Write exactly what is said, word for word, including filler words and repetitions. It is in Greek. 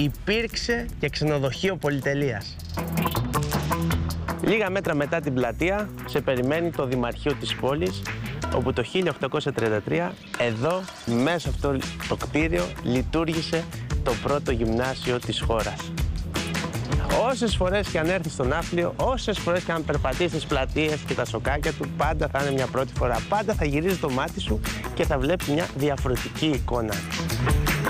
υπήρξε και ξενοδοχείο πολυτελείας. Λίγα μέτρα μετά την πλατεία σε περιμένει το Δημαρχείο της πόλης, όπου το χίλια οκτακόσια τριάντα τρία εδώ, μέσα σε αυτό το κτίριο, λειτουργήσε το πρώτο γυμνάσιο της χώρας. Όσες φορές και αν έρθει στο Ναύπλιο, όσες φορές και αν περπατήσει στις πλατείες και τα σοκάκια του, πάντα θα είναι μια πρώτη φορά. Πάντα θα γυρίζει το μάτι σου και θα βλέπει μια διαφορετική εικόνα.